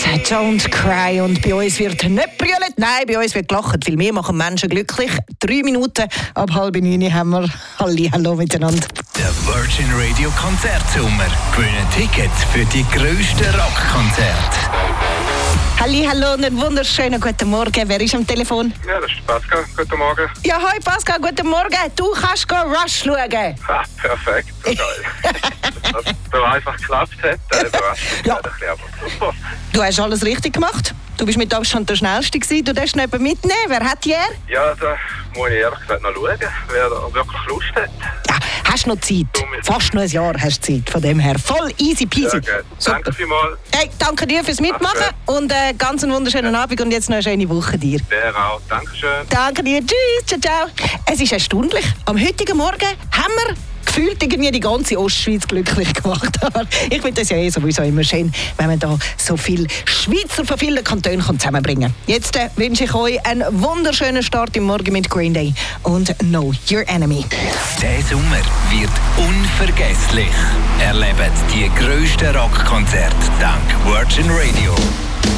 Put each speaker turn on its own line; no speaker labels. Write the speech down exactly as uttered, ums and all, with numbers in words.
Don't cry. Und bei uns wird nicht brüllt, nein, bei uns wird gelacht, weil wir machen Menschen glücklich. Drei Minuten ab halb neun haben wir Hallihallo miteinander.
Der Virgin Radio Konzertsommer. Gewinnen Tickets für die grössten Rockkonzerte.
Hallihallo und einen wunderschönen guten Morgen. Wer ist am Telefon?
Ja, das ist Pascal. Guten Morgen.
Ja, hi Pascal, guten Morgen. Du kannst go Rush schauen.
Ha, perfekt. So geil. Dass es so einfach geklappt hat, also,
Ja.
ein bisschen, aber super.
Du hast alles richtig gemacht. Du bist mit Abstand der Schnellste gewesen. Du darfst jemanden mitnehmen. Wer hat die?
Ja, da muss ich ehrlich gesagt noch schauen, wer da wirklich Lust hat.
Ja, hast noch Zeit. Fast noch ein Jahr hast du Zeit. Von dem her voll easy peasy.
Ja, okay. Danke vielmals.
Hey, danke dir fürs Mitmachen und äh, ganz einen wunderschönen Abend und jetzt noch eine schöne Woche dir.
Der auch. Dankeschön.
Danke dir. Tschüss. Ciao, ciao. Es ist erstaunlich. Am heutigen Morgen haben wir gefühlt irgendwie die ganze Ostschweiz glücklich gemacht. Aber ich finde das ja eh sowieso immer schön, wenn man da so viele Schweizer von vielen Kantonen zusammenbringen kann. Jetzt äh, wünsche ich euch einen wunderschönen Start im Morgen mit Green Day und Know Your Enemy.
Der Sommer wird unvergesslich. Erlebt die grössten Rockkonzerte dank Virgin Radio.